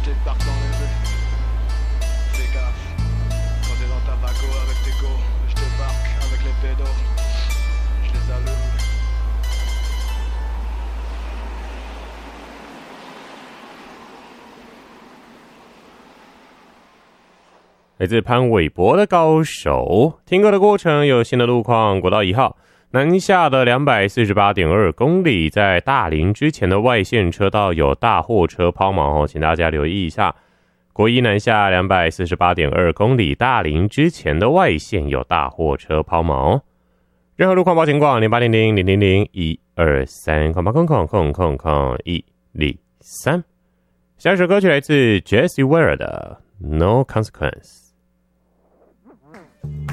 je débarque dans les rues. Fais gaffe, quand t'es dans ta bago avec tes go, je débarque avec les pédos, je les allume. 来自潘玮柏的高手。听歌的过程有新的路况，国道1号南下的 248.2 公里，在大林之前的外线车道有大货车抛锚哦，请大家留意一下。国一南下 248.2 公里，大林之前的外线有大货车抛锚。任何路况报情况0800-000-123空空空空空空103。下一首歌曲来自 Jessie Ware 的 No Consequence。